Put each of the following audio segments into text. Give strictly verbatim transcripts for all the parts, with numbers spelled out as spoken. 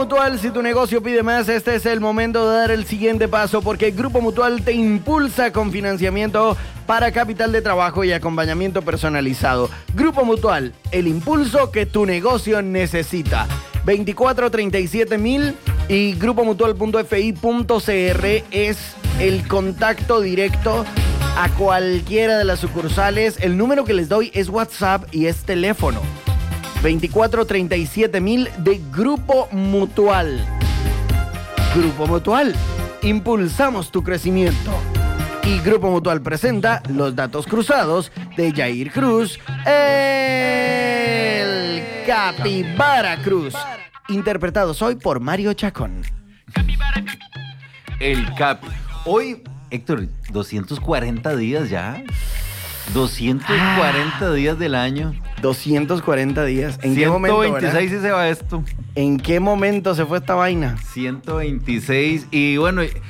Mutual, si tu negocio pide más, este es el momento de dar el siguiente paso, porque Grupo Mutual te impulsa con financiamiento para capital de trabajo y acompañamiento personalizado. Grupo Mutual, el impulso que tu negocio necesita. veinticuatro treinta y siete mil y grupo mutual punto f i punto c r es el contacto directo a cualquiera de las sucursales. El número que les doy es WhatsApp y es teléfono. veinticuatro treinta y siete mil de Grupo Mutual. Grupo Mutual, impulsamos tu crecimiento. Y Grupo Mutual presenta los datos cruzados de Jair Cruz, el Capibara Cruz, interpretados hoy por Mario Chacón. El Capi. Hoy, Héctor, doscientos cuarenta días ya. doscientos cuarenta ah, días del año. doscientos cuarenta días. ¿En qué momento, ciento veintiséis y se va esto. ¿En qué momento se fue esta vaina? ciento veintiséis. Y bueno, eh,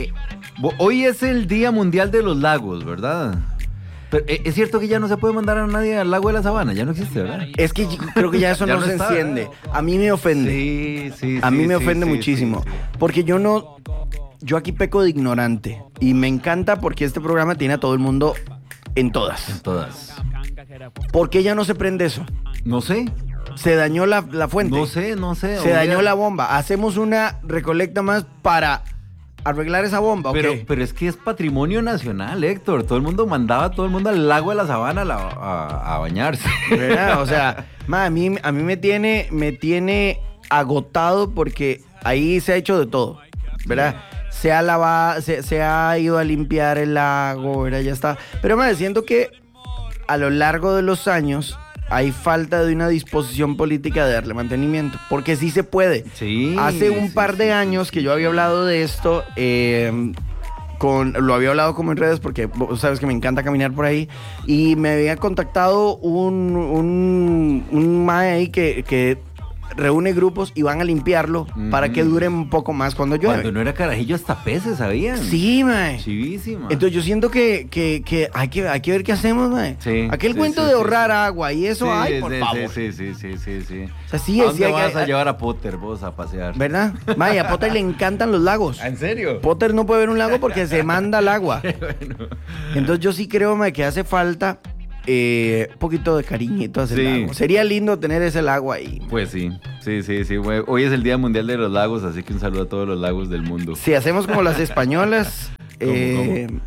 hoy es el Día Mundial de los Lagos, ¿verdad? Pero es cierto que ya no se puede mandar a nadie al lago de la Sabana, ya no existe, ¿verdad? Es que creo que ya eso ya no, no se está, enciende. ¿Verdad? A mí me ofende. Sí, sí, A mí sí, me sí, ofende sí, muchísimo. Sí, sí. Porque yo no... Yo aquí peco de ignorante. Y me encanta porque este programa tiene a todo el mundo en todas. En todas. ¿Por qué ya no se prende eso? No sé. Se dañó la, la fuente. No sé, no sé. Se dañó la bomba. Hacemos una recolecta más para... arreglar esa bomba, ¿ok? Pero, pero es que es patrimonio nacional, Héctor. Todo el mundo mandaba a todo el mundo al lago de la Sabana a, la, a, a bañarse. ¿Verdad? O sea, ma, a, mí, a mí me tiene, me tiene agotado porque ahí se ha hecho de todo, ¿verdad? Se ha lavado, se, se ha ido a limpiar el lago, ¿verdad? Ya está. Pero me siento que a lo largo de los años hay falta de una disposición política de darle mantenimiento, porque sí se puede. Sí. Hace un sí, par de sí, años sí. que yo había hablado de esto, eh, con, lo había hablado como en redes, porque vos sabes que me encanta caminar por ahí, y me había contactado un, un, un mae ahí que, que reúne grupos y van a limpiarlo uh-huh. para que dure un poco más cuando llueve. Cuando no era carajillo, hasta peces, ¿sabían? Sí, mae. Chivísima. Entonces yo siento que, que, que, hay, que hay que ver qué hacemos, mae. Sí, Aquel sí, cuento sí, de sí, ahorrar sí. agua y eso sí, hay, por sí, favor. Sí, sí, sí, sí, sí. O sea, sí, ¿A dónde sí hay vas que, a llevar a Potter vos a pasear? ¿Verdad? Mae, a Potter le encantan los lagos. ¿En serio? Potter no puede ver un lago porque se manda al agua. Bueno. Entonces yo sí creo, mae, que hace falta eh, un poquito de cariñito hacia Sí. el lago. Sería lindo tener ese lago ahí. Mae. Pues sí, sí, sí, sí. Hoy es el Día Mundial de los Lagos, así que un saludo a todos los lagos del mundo. Si hacemos como las españolas, ¿Cómo, eh, cómo?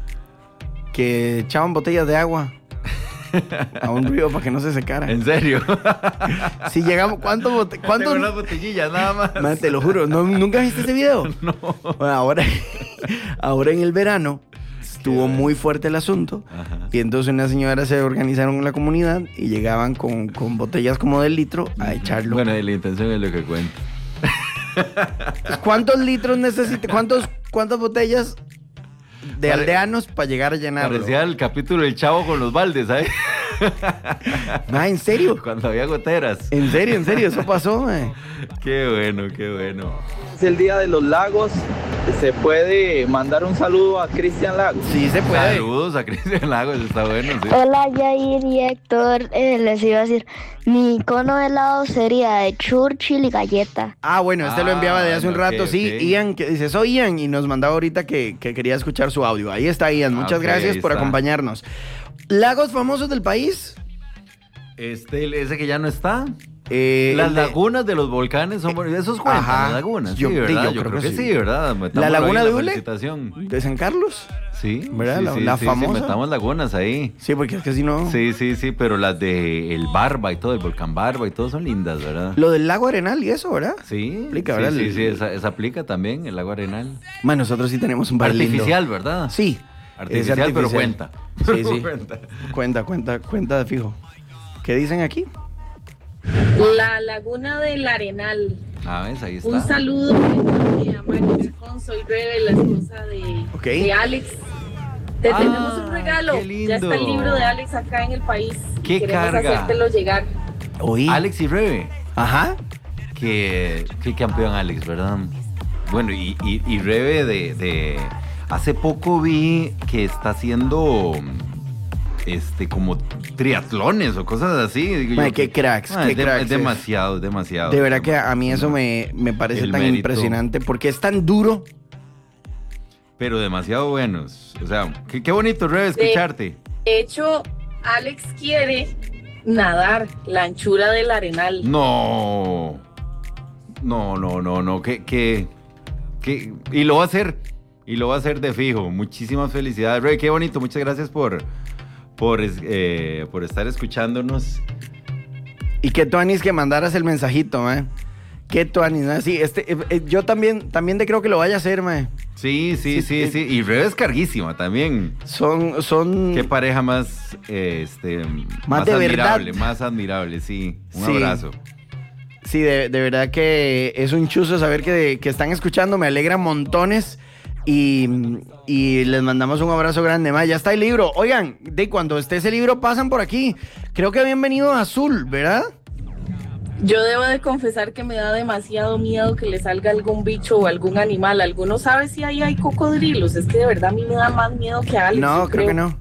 que echaban botellas de agua a un río para que no se secara. ¿En serio? Si llegamos, ¿cuánto bote, cuántos? Tengo unas botellillas nada más. Man, te lo juro, ¿no, ¿nunca viste ese video? No. Bueno, ahora, ahora en el verano estuvo muy fuerte el asunto. Ajá. Y entonces unas señoras se organizaron en la comunidad y llegaban con, con botellas como del litro a echarlo. Bueno, la intención es lo que cuenta. ¿Cuántos litros necesita? ¿Cuántos, ¿Cuántas botellas de Pare- aldeanos para llegar a llenarlo? Parecía el capítulo del Chavo con los baldes, ¿sabes? Ma, ¿en serio? Cuando había goteras. ¿En serio? ¿En serio? Eso pasó, man. Qué bueno, qué bueno. Es el Día de los Lagos. Se puede mandar un saludo a Cristian Lagos. Sí se puede. Saludos a Cristian Lagos, está bueno, sí. Hola Jair y Héctor, eh, les iba a decir, mi icono de helado sería de Churchill y galleta. Ah, bueno, este lo enviaba de hace un Ah, rato, ok, sí. ok. Ian, que dice, soy Ian, y nos mandaba ahorita que, que quería escuchar su audio. Ahí está Ian, muchas Ah, ok, gracias ahí por está. acompañarnos. ¿Lagos famosos del país? Este, ese que ya no está. Eh, Las el de- lagunas de los volcanes son bonitas. Esos cuentan, Ajá. las lagunas. Yo- sí, sí, ¿verdad? yo Yo, creo creo que que sí. sí, ¿verdad? Metámoslo laguna ahí de en Ule? felicitación. ¿De San Carlos? Sí, ¿Verdad? sí, La- sí, la sí, famosa. Sí, metamos lagunas ahí. Sí, porque es que si no... Sí, sí, sí, pero las de el Barba y todo, el volcán Barba y todo son lindas, ¿verdad? Lo del lago Arenal y eso, ¿verdad? Sí, Aplica, sí, ¿verdad? sí, El- sí, esa, esa aplica también, el lago Arenal. Man, nosotros sí tenemos un bar lindo. Artificial, ¿verdad? Sí. Artificial, es pero cuenta. Sí, sí. Cuenta. Cuenta, cuenta, cuenta de fijo. ¿Qué dicen aquí? La Laguna del Arenal. Ah, ves, ahí está. Un saludo a Mario Chacón, soy Rebe, la esposa de, Ok. de Alex. Te Ah, tenemos un regalo. qué lindo. Ya está el libro de Alex acá en el país. Qué Queremos carga. hacértelo llegar. Oí. Alex y Rebe. Ajá. Que, qué campeón Alex, ¿verdad? Bueno, y, y, y Rebe de, de... Hace poco vi que está haciendo este, como triatlones o cosas así. Digo Mae, yo, qué cracks, ah, qué es, de- cracks es demasiado, es demasiado. De verdad que a mí eso me, me parece El tan mérito. impresionante porque es tan duro. Pero demasiado buenos. O sea, qué, qué bonito, Rebe, De- escucharte. De hecho, Alex quiere nadar la anchura del Arenal. No. No, no, no, no. Que, que, que- y lo va a hacer. Y lo va a hacer de fijo. Muchísimas felicidades, Rebe. Qué bonito. Muchas gracias por, por, es- eh, por estar escuchándonos. Y que tú, Anis, que mandaras el mensajito, mae. Que tú, Anis, ¿no? Sí, este, eh, eh, yo también, también te creo que lo vaya a hacer, mae. Sí, sí, Sí, sí, sí. Y Rebe es carguísima también. Son, son... Qué pareja más, eh, este, Más de admirable, verdad. más admirable, sí. Un Sí. abrazo. Sí, de, de verdad que es un chuzo saber que, que están escuchando, me alegra montones y, y les mandamos un abrazo grande, mae. Ya está el libro. Oigan, de cuando esté ese libro pasan por aquí. Creo que habían venido a Azul, ¿verdad? Yo debo de confesar que me da demasiado miedo que le salga algún bicho o algún animal. ¿Alguno sabe si ahí hay cocodrilos? Es que de verdad a mí me da más miedo que a Alex. No, yo creo que no.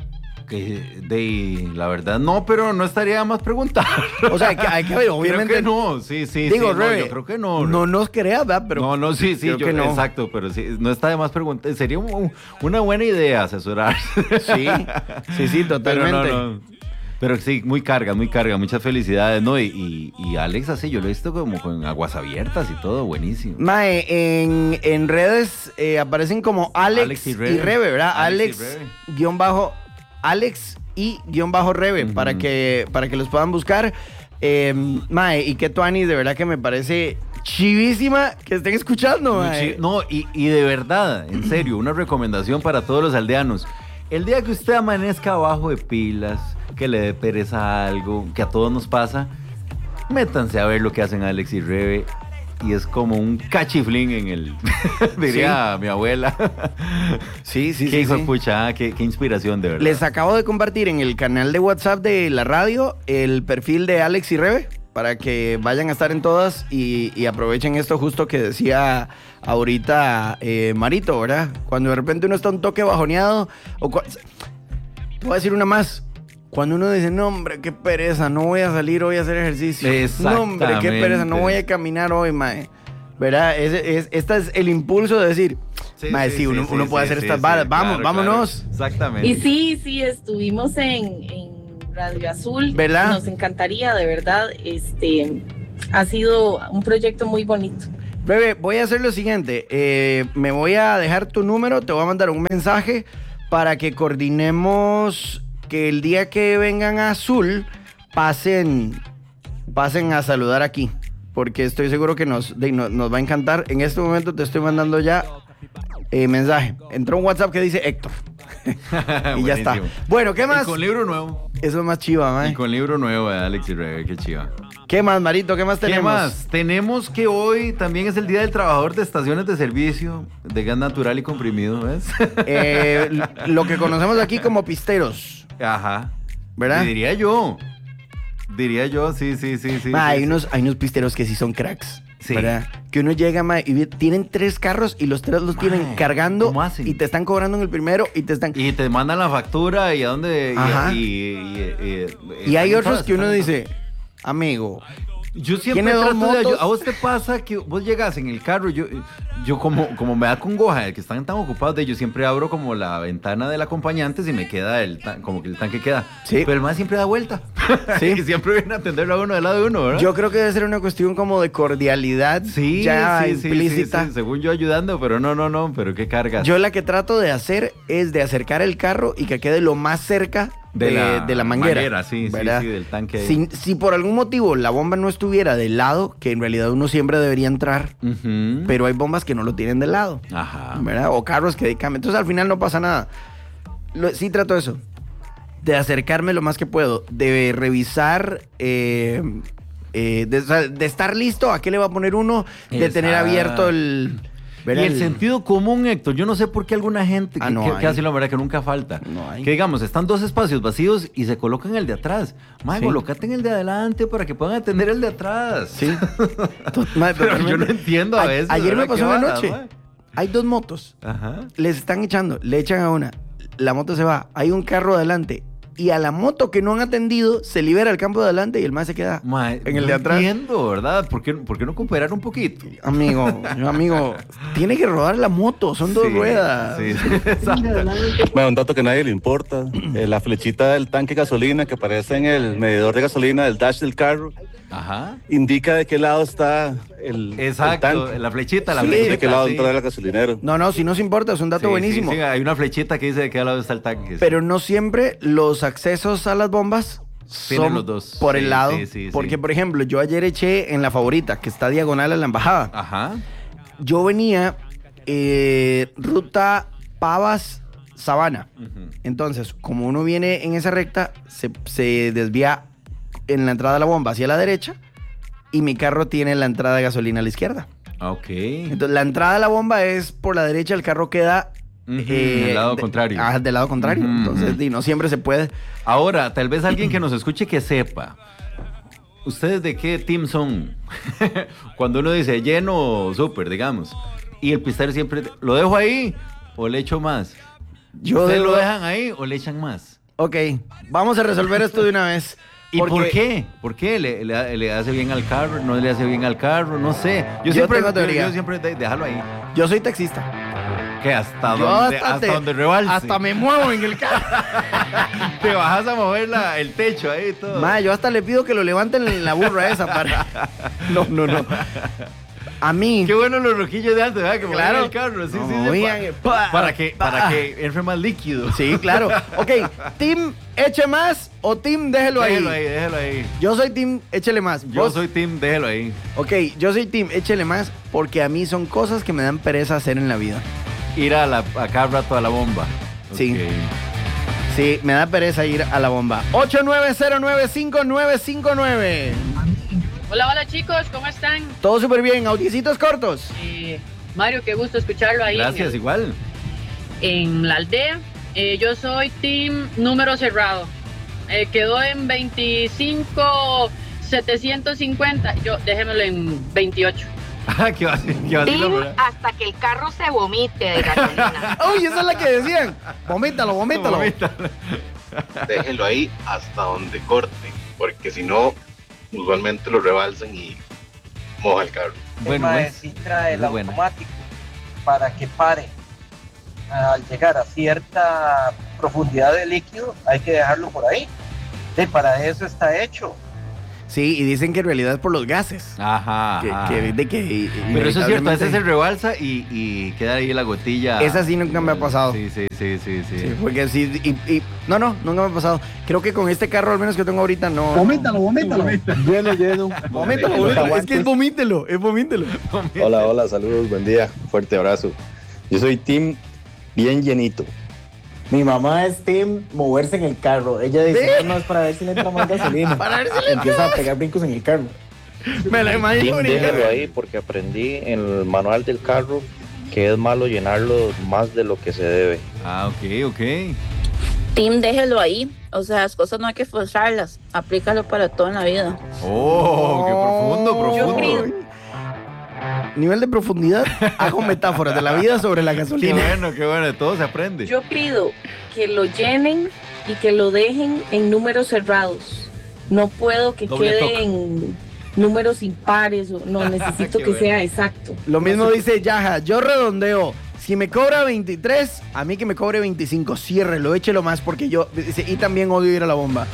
Que de la verdad no, pero no estaría más preguntar. O sea, que hay que ver, obviamente. Creo que no, sí, sí, Digo, sí, no, Rebe, yo creo que no. No nos creas, ¿verdad? Pero no, no, sí, sí, creo yo, que no. exacto, pero sí, no está de más preguntar. Sería un- una buena idea asesorar. Sí, sí, sí, Pero totalmente. no, no. Pero sí, muy carga, muy carga, muchas felicidades, ¿no? Y, y, y Alex así, yo lo he visto como con aguas abiertas y todo, buenísimo. Mae, en, en redes eh, aparecen como Alex, Alex y y, Rebe. Rebe, ¿verdad? Alex Alex, y Rebe. guión bajo, Alex y guión bajo Rebe, Ujú. para, que, para que los puedan buscar. Eh, mae, y que Tuanis, de verdad que me parece chivísima que estén escuchando, mae. Muchi- No, y, y de verdad, en serio, una recomendación para todos los aldeanos. El día que usted amanezca abajo de pilas, que le dé pereza a algo, que a todos nos pasa, métanse a ver lo que hacen Alex y Rebe. Y es como un cachiflín en el... diría mi abuela. Sí, sí, Qué sí. hijo sí. de pucha, ah, qué, qué inspiración, de verdad. Les acabo de compartir en el canal de WhatsApp de la radio el perfil de Alex y Rebe para que vayan a estar en todas y, y aprovechen esto justo que decía ahorita eh, Marito, ¿verdad? Cuando de repente uno está un toque bajoneado o cua- te voy a decir una más. Cuando uno dice, no, hombre, qué pereza, no voy a salir hoy a hacer ejercicio. No, hombre, qué pereza, no voy a caminar hoy, mae. ¿Verdad? Ese, es, este es el impulso de decir, Sí, mae, sí, sí, uno, sí, uno sí, puede sí, hacer sí, estas sí, varas. Vamos, claro, vámonos. claro. Exactamente. Y sí, sí, estuvimos en, en Radio Azul. ¿Verdad? Nos encantaría, de verdad. Este ha sido un proyecto muy bonito. Bebé, voy a hacer lo siguiente. eh, me voy a dejar tu número, te voy a mandar un mensaje para que coordinemos que el día que vengan a Azul pasen, pasen a saludar aquí. Porque estoy seguro que nos, de- no- nos va a encantar. En este momento te estoy mandando ya eh, mensaje. Entró un WhatsApp que dice Héctor. Y ya está. Buenísimo. Bueno, ¿qué Y más? con libro nuevo. Eso es más chiva, Y mae. con libro nuevo de Alex y Rebe, qué chiva. ¿Qué más, Marito? ¿Qué más ¿Qué tenemos? más? Tenemos que hoy también es el Día del Trabajador de Estaciones de Servicio de Gas Natural y Comprimido, ¿ves? Eh, lo que conocemos aquí como pisteros, Ajá. ¿verdad? Y diría yo. Diría yo, sí, sí, sí, sí. Ma, sí, hay, sí. unos, hay unos pisteros que sí son cracks. Sí. ¿Verdad? Que uno llega, ma, y ve- tienen tres carros y los tres los tienen Mae, cargando ¿cómo hacen? y te están cobrando en el primero y te están... Y te mandan la factura y a dónde. y- Ajá. Y, y- y- Y hay están otros todas, que uno están dice, amigo, Yo siempre Tiene dos trato de motos. ayudar. ¿A vos te pasa que vos llegas en el carro? Yo, yo como, como me da congoja de que están tan ocupados de ellos, siempre abro como la ventana del acompañante y me queda el tan- como que el tanque queda. Sí. Pero el más siempre da vuelta. Sí. Y siempre viene a atenderlo a uno del lado de uno, ¿verdad? yo creo que debe ser una cuestión como de cordialidad sí, ya sí, sí, implícita. sí, sí, según yo ayudando, pero no, no, no, pero qué cargas. Yo la que trato de hacer es de acercar el carro y que quede lo más cerca de, de la, manguera. sí, sí, ¿verdad? sí, del tanque. ahí. Si, si por algún motivo la bomba no estuviera del lado, que en realidad uno siempre debería entrar, Ujú. pero hay bombas que no lo tienen del lado. Ajá. ¿Verdad? O carros que cambian. Entonces al final no pasa nada. Lo- sí trato eso. De acercarme lo más que puedo. De revisar. eh, eh, de, o sea, de estar listo. ¿A qué le va a poner uno? De tener Exacto. abierto el. Y ¿verdad? el sentido común, Héctor, yo no sé por qué alguna gente Ah, que, no que- hay. que hace la verdad que nunca falta. No hay. Que digamos, están dos espacios vacíos y se colocan el de atrás. Mae, Sí. colócate en el de adelante para que puedan atender el de atrás. Sí. To- madre, Pero totalmente. yo no entiendo a A- veces. Ayer me ¿verdad? pasó ¿Qué en la varas, noche. mae? Hay dos motos. Ajá. Les están echando. Le echan a una. La moto se va. Hay un carro adelante. y a la moto que no han atendido se libera el campo de adelante y el más se queda Ma, en el no de atrás. entiendo, ¿verdad? ¿Por qué, por qué no cooperar un poquito? Amigo, yo, amigo, tiene que rodar la moto, son dos Sí, ruedas. Sí, sí, exacto. Bueno, un dato que a nadie le importa, eh, la flechita del tanque de gasolina que aparece en el medidor de gasolina del dash del carro, Ajá. indica de qué lado está el, Exacto, el tanque, la flechita, la Sí, flechita. de qué lado sí. entra el gasolinero. No, no, si no se importa, es un dato Sí, buenísimo. sí, sí, hay una flechita que dice de qué lado está el tanque. sí. Pero no siempre los accesos a las bombas Tienen son los dos. por Sí, el lado. sí, sí, porque, sí. por ejemplo, yo ayer eché en la favorita, que está diagonal a la embajada. Ajá. Yo venía eh, ruta Pavas Sabana. Ujú. Entonces, como uno viene en esa recta, se, se desvía en la entrada de la bomba hacia la derecha y mi carro tiene la entrada de gasolina a la izquierda. Ok. Entonces, la entrada de la bomba es por la derecha, el carro queda... Ujú, eh, del lado de- contrario. Ah, del lado contrario. Ujú, Entonces, ujú. di, no siempre se puede. Ahora, tal vez alguien que nos escuche que sepa. ¿Ustedes de qué team son? Cuando uno dice lleno o súper, digamos. Y el pistero siempre, ¿lo dejo ahí o le echo más? Yo ¿Ustedes debo- lo dejan ahí o le echan más? Ok, vamos a resolver esto de una vez. ¿Y Porque por qué? ¿Por qué? ¿Le, le, le hace bien al carro? ¿No le hace bien al carro? No sé. Yo, Yo siempre, tengo yo, teoría. yo siempre de- déjalo ahí. Yo soy taxista. Que hasta Yo donde, hasta hasta te- donde rebalse. Hasta me muevo en el carro. Te bajas a mover la- el techo ahí y todo. Ma, yo hasta le pido que lo levanten en la burra esa para... No, no, no. A mí... Qué bueno los rojillos de antes, ¿verdad? Que Claro. movían el carro. Sí, No, sí, sí, movían pa- el- pa- para, que, pa- para que entre más líquido. Sí, claro. Ok, team eche más o team déjelo ahí. Déjelo ahí, déjelo ahí. Yo soy team échele más. Yo ¿Vos? soy team, déjelo ahí. Ok, yo soy team échele más porque a mí son cosas que me dan pereza hacer en la vida. Ir a, la, a cada rato a la bomba. Sí. Ok. Sí, me da pereza ir a la bomba. ocho nueve cero nueve cinco nueve cinco nueve. Hola, hola chicos, ¿cómo están? Todo súper bien, audicitos cortos. Eh, Mario, qué gusto escucharlo ahí en, Gracias, el- igual. en la aldea. Eh, yo soy team número cerrado. Eh, quedó en veinticinco setecientos cincuenta. Yo, déjemelo en veintiocho. Ah, ¿qué va a decir? ¿Qué va a decir la Team verdad? hasta que el carro se vomite de gasolina. Uy, esa es la que decían. Vomítalo, vomítalo. Vomítalo. Déjenlo ahí hasta donde corte, porque si no, usualmente lo rebalsan y moja el carro. Bueno, tema de es- si trae el esa es buena. automático para que pare. Al llegar a cierta profundidad de líquido, hay que dejarlo por ahí. Y para eso está hecho. Sí, y dicen que en realidad es por los gases. Ajá, Que, ajá. que- de que Pero eso es cierto, a veces se inevitablemente- rebalsa y, y queda ahí la gotilla. Esa sí nunca me ha pasado. Sí, sí, sí, sí, sí. Sí, porque sí, y, y- no, no, nunca me ha pasado. Creo que con este carro, al menos que tengo ahorita, no. Vomítalo, vomítalo. Lleno, lleno. Vomítalo, vomítalo. Es que es vomítelo, es vomítelo. Hola, hola, saludos, buen día, fuerte abrazo. Yo soy team bien llenito. Mi mamá es team moverse en el carro. Ella dice, ¿Sí? no, no, es para ver si le entra más gasolina. Para ver si le Empieza a pegar brincos en el carro. Me la imagino. Team, ahorita. déjelo ahí porque aprendí en el manual del carro que es malo llenarlo más de lo que se debe. Ah, ok, ok. Team, déjelo ahí. O sea, las cosas no hay que forzarlas. Aplícalo para todo en la vida. Oh, qué profundo, Yo profundo. creo. Nivel de profundidad, hago metáforas de la vida sobre la Qué gasolina. bueno, qué bueno, de todo se aprende. Yo pido que lo llenen y que lo dejen en números cerrados. No puedo que Doble quede toque. en números impares. O, no, necesito Qué que bueno. sea exacto. Lo mismo dice Yaja, yo redondeo. Si me cobra veintitrés, a mí que me cobre veinticinco, ciérrelo, échelo más porque yo, dice, y también odio ir a la bomba.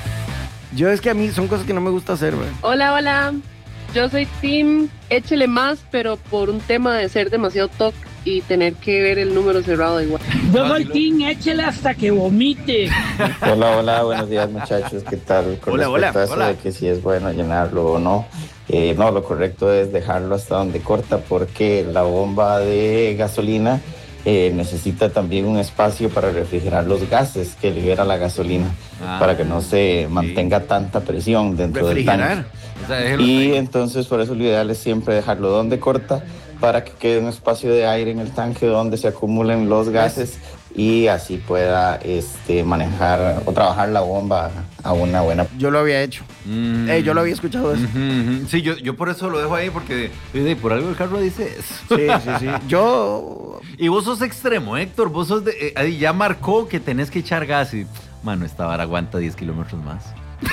Yo es que a mí son cosas que no me gusta hacer, güey. Hola, hola. Yo soy team échele más, pero por un tema de ser demasiado toc y tener que ver el número cerrado de igual. Yo soy team, échele hasta que vomite. Hola, hola, buenos días muchachos, ¿qué tal? Con Hola, respecto hola, a eso hola. de que si es bueno llenarlo o no, eh, no, lo correcto es dejarlo hasta donde corta porque la bomba de gasolina eh, necesita también un espacio para refrigerar los gases que libera la gasolina, Ah, para que no se mantenga tanta presión dentro del tanque. Refrigerar. O sea, déjelo Y ahí. entonces por eso lo ideal es siempre dejarlo donde corta para que quede un espacio de aire en el tanque donde se acumulen los gases y así pueda este, manejar o trabajar la bomba a una buena. Yo lo había hecho. Mm. Eh, yo lo había escuchado eso. Ujú, ujú. Sí, yo, yo por eso lo dejo ahí, porque de- por algo el carro dice eso. Sí, sí, sí. Yo... Y vos sos extremo, Héctor. Vos sos de, eh, ahí ya marcó que tenés que echar gas. Y, Mano, esta vara aguanta diez kilómetros más.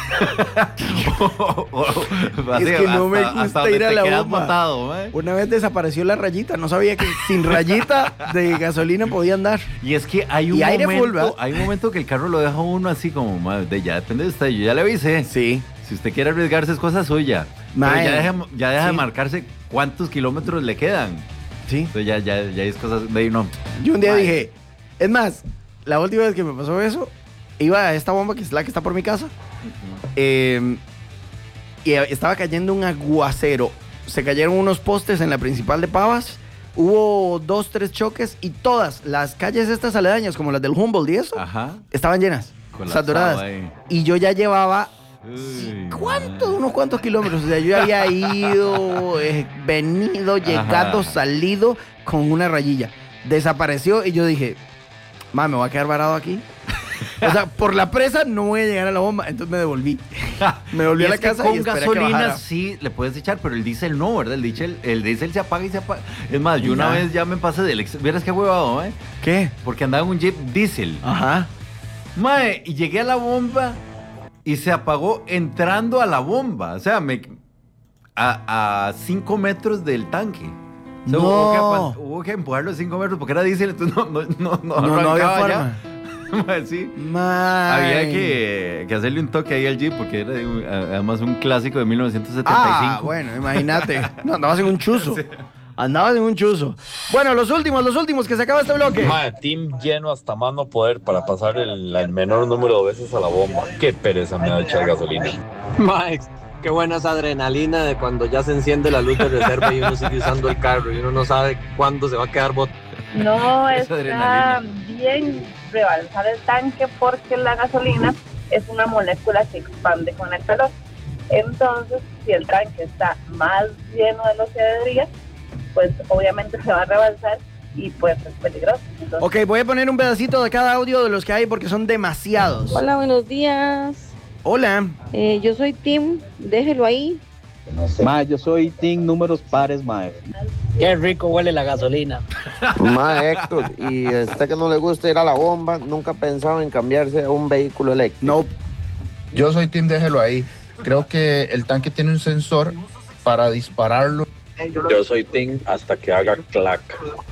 Es que no me gusta ir a la bomba. Montado, ¿eh? Una vez desapareció la rayita. No sabía que sin rayita de gasolina podía andar. Y es que hay un, y aire momento, full, ¿verdad? hay un momento que el carro lo deja uno así como, madre, ya depende de usted. Yo ya le avisé. Sí. Si usted quiere arriesgarse es cosa suya. Pero Mae, ya deja, ya deja sí. de marcarse cuántos kilómetros le quedan. Sí. Entonces ya, ya, ya es cosas de ahí, no. Yo un día Mae. dije, es más, la última vez que me pasó eso, iba a esta bomba que es la que está por mi casa. Eh, y estaba cayendo un aguacero. Se cayeron unos postes en la principal de Pavas. Hubo dos, tres choques y todas las calles estas aledañas, como las del Humboldt y eso, Ajá. estaban llenas, Colapsado saturadas. ahí. Y yo ya llevaba Uy, ¿cuántos? Unos cuantos kilómetros. O sea, yo había ido, eh, venido, llegado, Ajá. salido con una rayilla. Desapareció y yo dije, ma, me voy a quedar varado aquí. O sea, por la presa no voy a llegar a la bomba. Entonces me devolví. Me volví Y a la es que casa con y esperé a que gasolina bajara. sí le puedes echar, pero el diésel no, ¿verdad? El diésel, el diésel se apaga y se apaga. Es más, yo una Ya. vez ya me pasé del... ex- ¿Vieras qué huevado, eh? ¿Qué? Porque andaba en un Jeep diésel. Ajá. Mae, y llegué a la bomba y se apagó entrando a la bomba. O sea, me, a, a cinco metros del tanque. O sea, No. hubo, que, apa- hubo que empujarlo a cinco metros porque era diésel, entonces no, no, no, no, No, no había arrancaba forma. ya. Mae, sí. Mae. Había que, que hacerle un toque ahí al Jeep porque era de un- además un clásico de mil novecientos setenta y cinco. Ah, bueno, imagínate. No, andabas en un chuzo. Andabas en un chuzo. Bueno, los últimos, los últimos, que se acaba este bloque. Mae, team lleno hasta más no poder para pasar el, el menor número de veces a la bomba. Qué pereza me da echar gasolina. Mike, qué buena esa adrenalina de cuando ya se enciende la luz de reserva y uno sigue usando el carro y uno no sabe cuándo se va a quedar botado. No Esa está adrenalina. bien rebalsar el tanque porque la gasolina es una molécula que expande con el calor. Entonces, si el tanque está más lleno de lo que debería, pues obviamente se va a rebalsar y pues es peligroso. Entonces, Ok, voy a poner un pedacito de cada audio de los que hay porque son demasiados. Hola, buenos días. Hola. Eh, yo soy Tim, déjelo ahí. Mae, yo soy team números pares, mae. Qué rico huele la gasolina. Ma, Héctor, y a usted que no le gusta ir a la bomba, nunca ha pensado en cambiarse a un vehículo eléctrico. No. Yo soy team déjelo ahí. Creo que el tanque tiene un sensor para dispararlo. Yo soy team hasta que haga clac.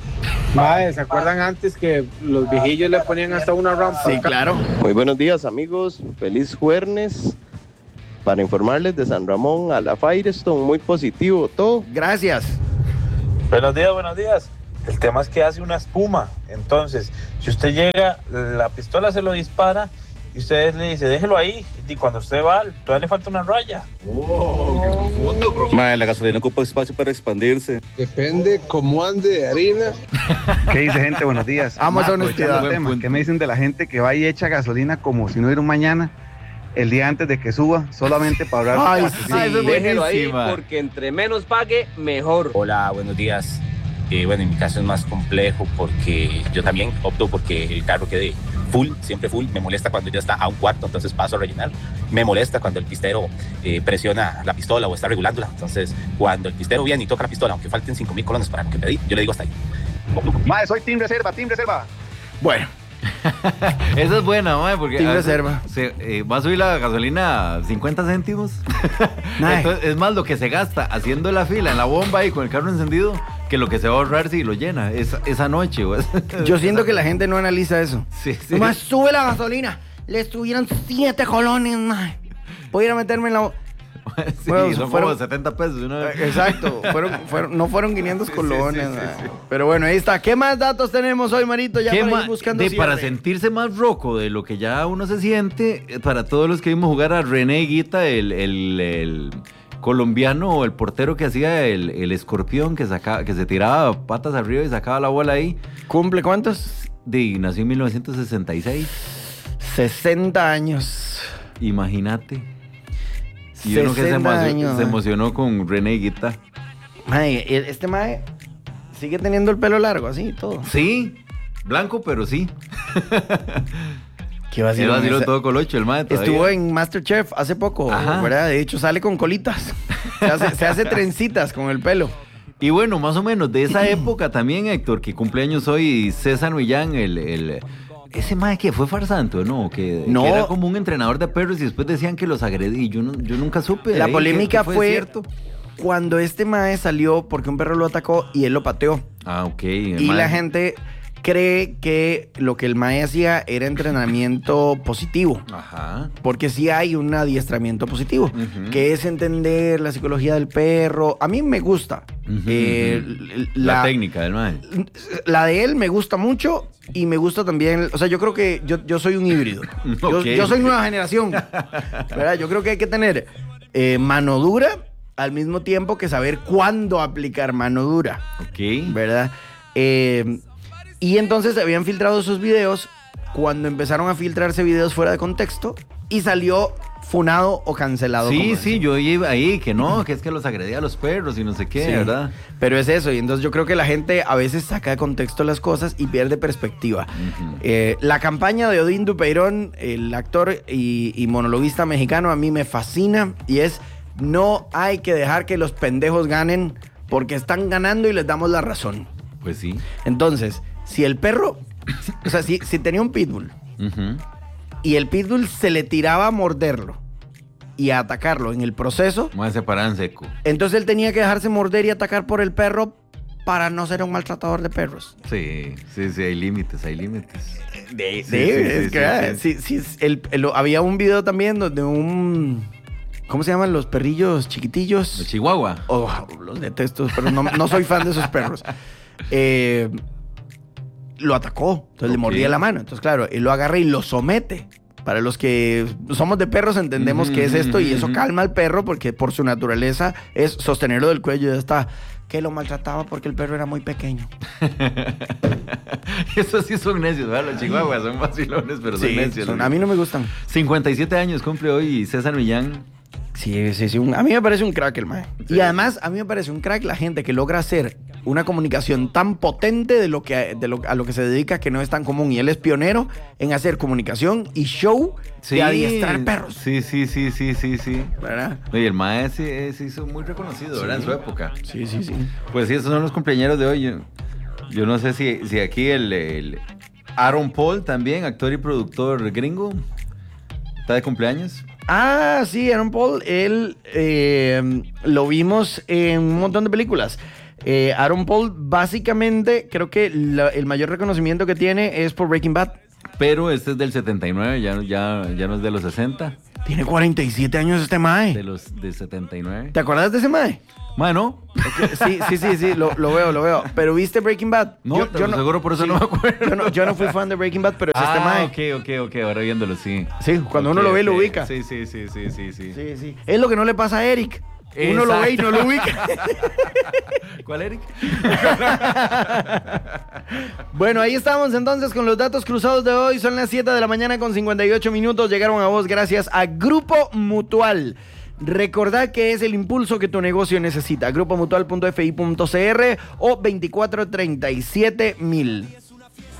Mae, ¿se acuerdan antes que los viejillos le ponían hasta una rampa? Sí, claro. Muy buenos días, amigos. Feliz jueves. Para informarles de San Ramón a la Firestone, muy positivo todo. Gracias. Buenos días, buenos días. El tema es que hace una espuma. Entonces, si usted llega, la pistola se lo dispara y usted le dice, déjelo ahí. Y cuando usted va, todavía le falta una raya. Mae, la gasolina ocupa espacio para expandirse. Depende cómo ande de harina. ¿Qué dice, gente? Buenos días. Vamos a Ma, honestidad. aprovechando el tema, ¿qué me dicen de la gente que va y echa gasolina como si no hubiera un mañana el día antes de que suba, solamente para ahorrar? Ay, gasolina? sí. Déjelo ahí buenísima. porque entre menos pague, mejor. Hola, buenos días. Eh, bueno, en mi caso es más complejo porque yo también opto porque el carro quede full, siempre full. Me molesta cuando ya está a un cuarto, entonces paso a rellenar. Me molesta cuando el pistero eh, presiona la pistola o está regulándola. Entonces, cuando el pistero viene y toca la pistola, aunque falten cinco mil colones para lo que pedí, yo le digo hasta ahí. Ma, soy team reserva, team reserva. Bueno, Esa es buena, mae, porque Team a veces reserva. se, eh, va a subir la gasolina cincuenta céntimos. Ay. Entonces, es más lo que se gasta haciendo la fila en la bomba y con el carro encendido que lo que se va a ahorrar si lo llena esa, esa noche. o esa- yo siento que la gente no analiza eso. Sí, sí. Nomás sube la gasolina. Le estuvieron siete colones, mae. Voy a ir a meterme en la... Sí, Bueno, son fueron- como setenta pesos. ¿no? Exacto, fueron, fueron, no fueron quinientos Sí, sí, colones. sí, sí, mae. sí. Pero bueno, ahí está. ¿Qué más datos tenemos hoy, Marito? Ya ¿Qué para ma- ir buscando de- para cierre. sentirse más roco de lo que ya uno se siente, eh, para todos los que vimos jugar a René Guita, el, el- el colombiano o el portero que hacía el, el escorpión, que, sacaba, que se tiraba patas arriba y sacaba la bola ahí. ¿Cumple cuántos? De, nació en mil novecientos sesenta y seis. sesenta años. Imagínate. Y uno que se, sesenta emocionó, años, se mae. emocionó con René Guita. Mae, el- este mae sigue teniendo el pelo largo, así y todo. Sí, blanco, pero sí. ¿Qué va a Él vaciló todo colocho, el mae. todavía. Estuvo en MasterChef hace poco, Ajá. ¿verdad? De hecho, sale con colitas. Se hace, se hace trencitas con el pelo. Y bueno, más o menos de esa época también, Héctor, que cumpleaños hoy César Millán, el, el, ese mae que fue farsante, ¿o no? Que, No. que era como un entrenador de perros y después decían que los agredí. Yo, no, yo nunca supe. La ahí polémica que- que fue, cierto. cuando este mae salió porque un perro lo atacó y él lo pateó. Ah, ok. Y la gente cree que lo que el mae hacía era entrenamiento positivo. Ajá. Porque sí hay un adiestramiento positivo, que es entender la psicología del perro. A mí me gusta. Ujú, Eh, ujú. La, técnica del mae. La de él me gusta mucho y me gusta también, o sea, yo creo que yo, yo soy un híbrido. Yo, Ok. yo soy nueva generación. ¿Verdad? Yo creo que hay que tener eh, mano dura al mismo tiempo que saber cuándo aplicar mano dura. Ok. ¿Verdad? Eh, y entonces se habían filtrado esos videos cuando empezaron a filtrarse videos fuera de contexto y salió funado o cancelado. Sí, como sí, dicen. yo iba ahí, que no, que es que los agredía a los perros y no sé qué, Sí, ¿verdad? Pero es eso, y entonces yo creo que la gente a veces saca de contexto las cosas y pierde perspectiva. Eh, la campaña de Odín Dupeirón, el actor y, y monologuista mexicano, a mí me fascina y es: no hay que dejar que los pendejos ganen porque están ganando y les damos la razón. Pues sí. Entonces, si el perro, o sea, si, si tenía un pitbull Ujú. y el pitbull se le tiraba a morderlo y a atacarlo en el proceso, Mae se paran seco. entonces él tenía que dejarse morder y atacar por el perro para no ser un maltratador de perros. Sí, sí, sí, hay límites, hay límites. Sí, Sí, sí, es sí, que, ah, sí, sí, sí, el- el- había un video también donde un... ¿Cómo se llaman los perrillos chiquitillos? ¿El chihuahua? Oh, los detesto, pero no, no soy fan de esos perros. Eh, lo atacó, entonces le Ok. mordía la mano. Entonces, claro, él lo agarra y lo somete. Para los que somos de perros entendemos Ujú, que es esto y ujú, eso ujú. calma al perro porque por su naturaleza es sostenerlo del cuello y ya está. Que lo maltrataba porque el perro era muy pequeño. Esos sí son necios, ¿verdad? Los chihuahuas son vacilones, pero son Sí, necios. son- a mí no me gustan. cincuenta y siete años cumple hoy César Millán. Sí, sí, sí. un- a mí me parece un crack el mae. Y además, a mí me parece un crack la gente que logra hacer una comunicación tan potente de lo que, de lo, a lo que se dedica que no es tan común. Y él es pionero en hacer comunicación y show de adiestrar perros. Sí, sí, sí, sí, sí, sí. ¿Verdad? Oye, el mae se, se hizo muy reconocido, ¿verdad? Sí. En su época. Sí, sí, sí. Pues sí, esos son los cumpleaños de hoy. Yo, yo no sé si, si aquí el, el Aaron Paul también, actor y productor gringo, está de cumpleaños. Ah, sí, Aaron Paul, él eh, lo vimos en un montón de películas. Eh, Aaron Paul, básicamente, creo que la- el mayor reconocimiento que tiene es por Breaking Bad. Pero este es del setenta y nueve, ya, ya, ya no es de los sesenta. Tiene cuarenta y siete años este mae. De los de setenta y nueve. ¿Te acuerdas de ese mae? Mae, ¿no? Sí, sí, sí, sí, lo, lo veo, lo veo. Pero ¿viste Breaking Bad? No, te lo seguro por eso no me acuerdo. Yo no, yo no fui fan de Breaking Bad, pero es este Ah, mae. ok, ok, ok, ahora viéndolo, sí. Sí, cuando Ok, uno lo ve, lo ok. ubica. Sí, sí, sí, sí, sí, sí. Sí, sí. Es lo que no le pasa a Eric. Uno lo ve y no lo ubica. ¿Cuál, Eric? Bueno, ahí estamos entonces con los datos cruzados de hoy. Son las siete de la mañana con cincuenta y ocho minutos. Llegaron a vos gracias a Grupo Mutual. Recordad que es el impulso que tu negocio necesita. grupo mutual punto f i punto c r o veinticuatro treinta y siete mil.